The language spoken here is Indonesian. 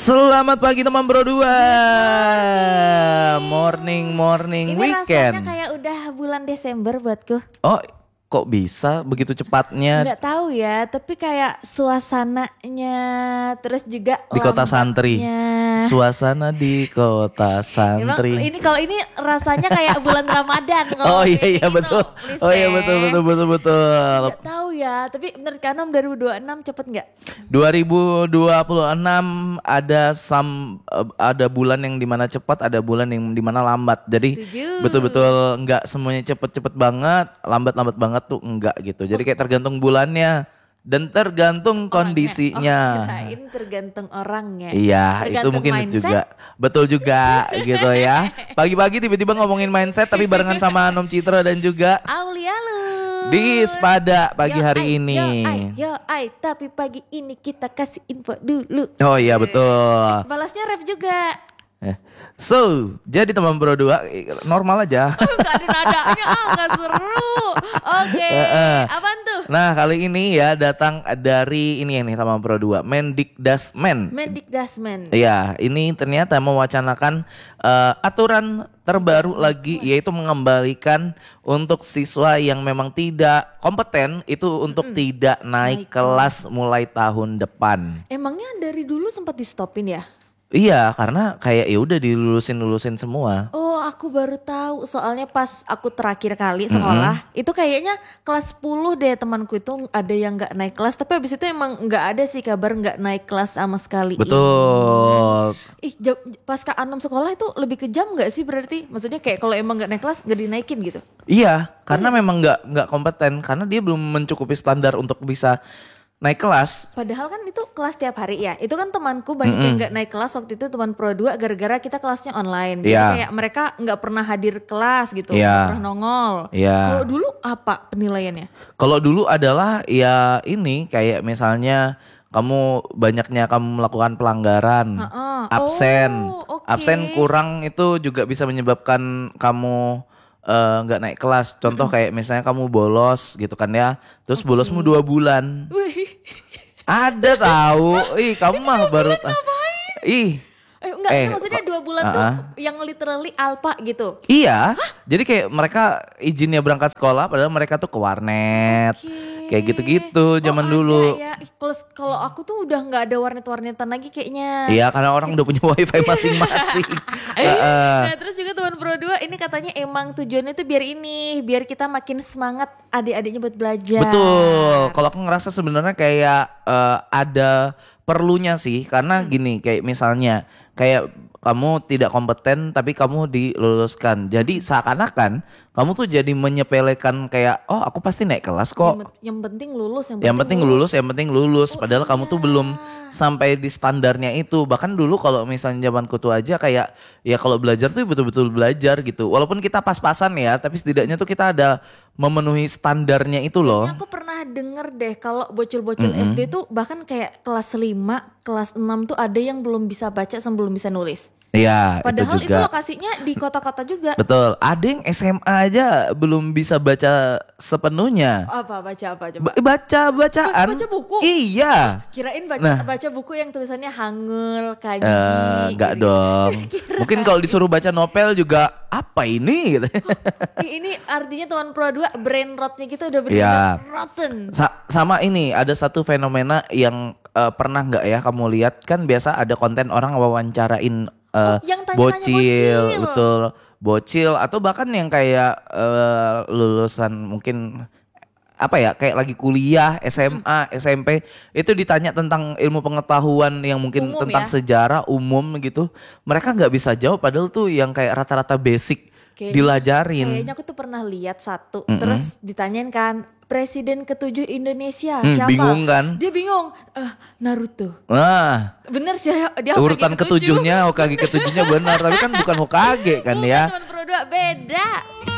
Selamat pagi teman Bro 2. Morning Ini weekend. rasanya kayak udah bulan Desember buatku. Oh, kok bisa begitu cepatnya Nggak tahu ya, tapi kayak suasananya, terus juga di kota santri. lambatnya. Suasana di kota Emang santri. ini kalau ini rasanya kayak bulan Ramadan. Oh Kalau iya kayak iya gitu, betul. please Oh iya deh. betul. Nggak tahu ya, tapi menurut Kanom 2026 cepet nggak? 2026 ada bulan yang dimana cepat, ada bulan yang dimana lambat. Jadi Setuju. betul-betul nggak semuanya cepet-cepet banget, lambat-lambat banget tuh enggak gitu. Jadi kayak tergantung bulannya dan tergantung kondisinya. Oh, kirain tergantung orangnya. Iya, itu Tergantung mungkin mindset. juga. Betul juga gitu ya. Pagi-pagi tiba-tiba ngomongin mindset tapi barengan sama Nom Citra dan juga Aulia lu. di Spada pagi hari ini. Yo ai, tapi pagi ini kita kasih info dulu. Oh iya betul. Balasnya rap juga. So, jadi teman Bro 2 normal aja. Gak ada nadanya, gak seru. Oke, apaan tuh? Nah, kali ini ya datang dari ini teman Bro 2, Mendikdasmen. Mendikdasmen. Iya, ini ternyata mewacanakan aturan terbaru lagi, yaitu mengembalikan untuk siswa yang memang tidak kompeten itu untuk tidak naik Naik kelas mulai tahun depan. Emangnya dari dulu sempat di stopin ya? Iya, karena kayak ya udah dilulusin semua. Oh, aku baru tahu. Soalnya pas aku terakhir kali sekolah, itu kayaknya kelas 10 deh temanku itu ada yang nggak naik kelas. Tapi abis itu emang nggak ada sih kabar nggak naik kelas sama sekali. Betul. Pas Kak Anom sekolah itu lebih kejam nggak sih berarti? Maksudnya kayak kalau emang nggak naik kelas nggak dinaikin gitu? Iya, karena memang nggak kompeten, karena dia belum mencukupi standar untuk bisa naik kelas. Padahal kan itu kelas tiap hari ya. Itu kan temanku banyak yang nggak naik kelas waktu itu, teman Pro 2 gara-gara kita kelasnya online. Jadi Iya. kayak mereka nggak pernah hadir kelas gitu, Iya. nggak pernah nongol. Iya. Kalau dulu apa penilaiannya? Kalau dulu adalah ya ini kayak misalnya banyaknya kamu melakukan pelanggaran, absen, Oh, oke. absen kurang itu juga bisa menyebabkan kamu nggak naik kelas. Contoh kayak misalnya kamu bolos gitu kan ya, terus bolosmu 2 bulan. Wih, Ada tahu? Ih, kamu mah baru ih. enggak, ini maksudnya 2 bulan tuh yang literally alpa gitu. Iya, jadi kayak mereka izinnya berangkat sekolah padahal mereka tuh ke warnet. Kayak gitu-gitu zaman ada dulu. ya. Kalau aku tuh udah nggak ada warnet-warnetan lagi kayaknya. Iya, karena orang udah punya wifi masing-masing. Nah terus juga teman Pro 2 ini katanya emang tujuannya tuh biar kita makin semangat adik-adiknya buat belajar. Betul. Kalau aku ngerasa sebenarnya kayak ada perlunya sih, karena gini, kayak misalnya kayak kamu tidak kompeten tapi kamu diluluskan. Jadi seakan-akan kamu tuh jadi menyepelekan kayak aku pasti naik kelas kok. Yang penting lulus, Yang penting lulus. Padahal kamu tuh belum sampai di standarnya itu. Bahkan dulu kalau misalnya zamanku tuh aja kayak ya kalau belajar tuh betul-betul belajar gitu. Walaupun kita pas-pasan ya, tapi setidaknya tuh kita ada memenuhi standarnya itu loh. Kayaknya aku pernah denger deh kalau bocil-bocil SD tuh bahkan kayak kelas 5, kelas 6 tuh ada yang belum bisa baca sama belum bisa nulis. Iya, Padahal itu itu juga. lokasinya di kota-kota juga. Betul. Ada yang SMA aja belum bisa baca sepenuhnya. Apa baca apa coba? Bacaan. Baca buku? Iya. Kirain Nah. baca buku yang tulisannya hangul, kanji. Enggak gitu. dong. Mungkin kalau disuruh baca novel juga apa ini gitu. Ini artinya teman Pro 2 brain rotnya kita udah Iya. benar-benar rotten. Sama ini ada satu fenomena yang pernah nggak ya kamu lihat, kan biasa ada konten orang wawancarain yang tanya-tanya bocil, bocil. betul, bocil atau bahkan yang kayak lulusan mungkin apa ya, kayak lagi kuliah, SMA, SMP, itu ditanya tentang ilmu pengetahuan yang mungkin Umum tentang ya? sejarah umum gitu, mereka nggak bisa jawab padahal tuh yang kayak rata-rata basic dilajarin. Kayaknya aku tuh pernah lihat satu, terus ditanyain kan Presiden ke-7 Indonesia siapa? Bingung kan? Dia bingung. Naruto. Nah, Bener sih dia urutan Hokage ke-7. Hokage ketujuhnya benar, tapi kan bukan Hokage kan Bukan, ya. teman Pro 2 beda.